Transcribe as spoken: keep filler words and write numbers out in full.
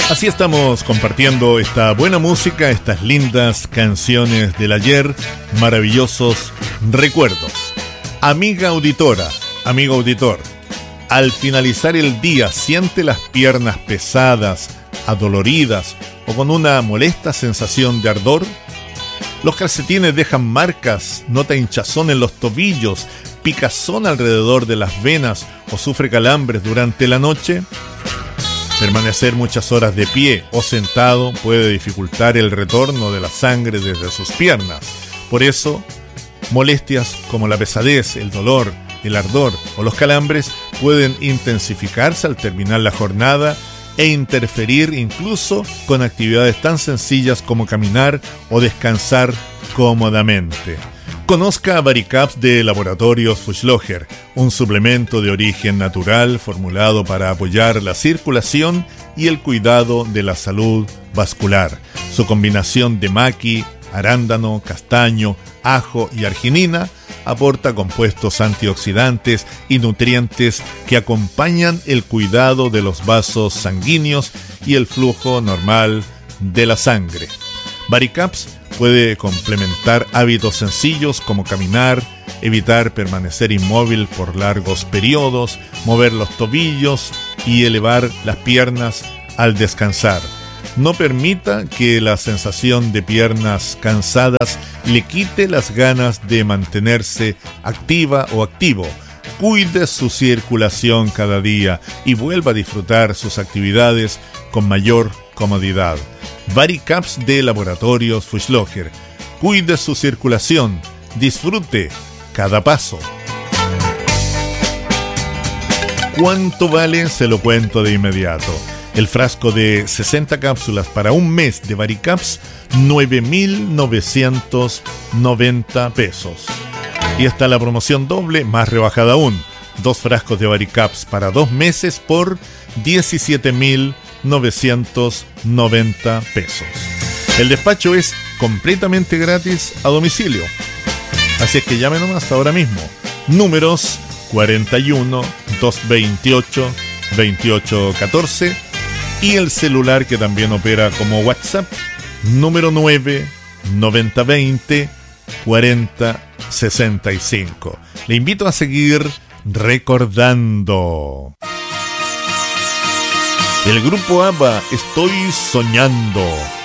Así estamos compartiendo esta buena música, estas lindas canciones del ayer, maravillosos recuerdos. Amiga auditora, amigo auditor, al finalizar el día siente las piernas pesadas, adoloridas o con una molesta sensación de ardor. Los calcetines dejan marcas, nota hinchazón en los tobillos, picazón alrededor de las venas o sufre calambres durante la noche. Permanecer muchas horas de pie o sentado puede dificultar el retorno de la sangre desde sus piernas. Por eso, molestias como la pesadez, el dolor, el ardor o los calambres pueden intensificarse al terminar la jornada e interferir incluso con actividades tan sencillas como caminar o descansar cómodamente. Conozca Varicaps de Laboratorios Fuchslocher, un suplemento de origen natural formulado para apoyar la circulación y el cuidado de la salud vascular. Su combinación de maqui, arándano, castaño, ajo y arginina aporta compuestos antioxidantes y nutrientes que acompañan el cuidado de los vasos sanguíneos y el flujo normal de la sangre. Varicaps puede complementar hábitos sencillos como caminar, evitar permanecer inmóvil por largos periodos, mover los tobillos y elevar las piernas al descansar. No permita que la sensación de piernas cansadas le quite las ganas de mantenerse activa o activo. Cuide su circulación cada día y vuelva a disfrutar sus actividades con mayor comodidad. Varicaps de Laboratorios Fuchslocher. Cuide su circulación. Disfrute cada paso. ¿Cuánto vale? Se lo cuento de inmediato. El frasco de sesenta cápsulas para un mes de Varicaps, nueve mil novecientos noventa pesos. Y está la promoción doble, más rebajada aún. Dos frascos de Varicaps para dos meses por diecisiete mil novecientos noventa pesos. El despacho es completamente gratis a domicilio. Así es que llame nomás ahora mismo. Números cuarenta y uno, doscientos veintiocho, veintiocho catorce y el celular que también opera como WhatsApp, número nueve, noventa veinte, cuarenta sesenta y cinco. Le invito a seguir recordando. El grupo ABBA, Estoy Soñando.